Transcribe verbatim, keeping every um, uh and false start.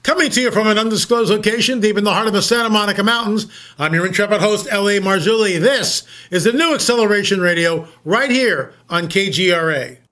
Coming to you from an undisclosed location deep in the heart of the Santa Monica Mountains, I'm your intrepid host, L A. Marzulli. This is the new Acceleration Radio right here on K G R A.